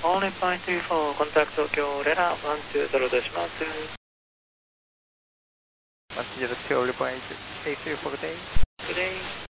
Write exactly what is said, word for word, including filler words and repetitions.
Only point three four, contact Tokyo, radar one two zero dash one two. one two zero two, report A three for good day. Good day.